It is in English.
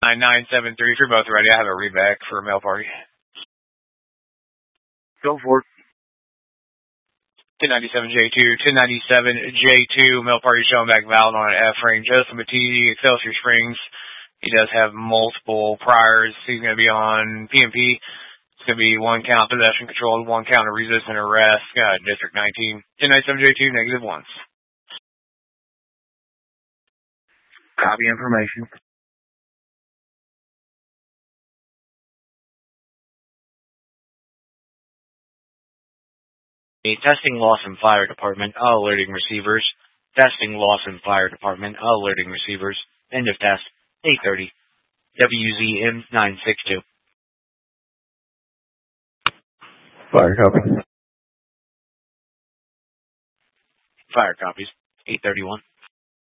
9973, if you're both ready, I have a readback for a mail party. Go for it. 1097J2, 1097J2, mail party showing back valid on an F-ring. Joseph Matidi, Excelsior Springs. He does have multiple priors. He's going to be on PMP. It's going to be 1 count possession control, 1 count of resistant arrest. District 19. 1097J2, -1. Copy information. Testing Lawson Fire Department, alerting receivers. Testing Lawson Fire Department, alerting receivers. End of test, 8:30. WZM 962. Fire copy. Fire copies, 831.